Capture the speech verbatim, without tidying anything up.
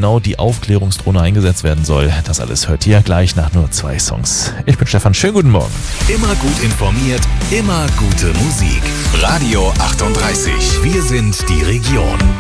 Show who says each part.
Speaker 1: genau die Aufklärungsdrohne eingesetzt werden soll. Das alles hört ihr gleich nach nur zwei Songs. Ich bin Stefan, schönen guten Morgen.
Speaker 2: Immer gut informiert, immer gute Musik. Radio achtunddreißig, wir sind die Region.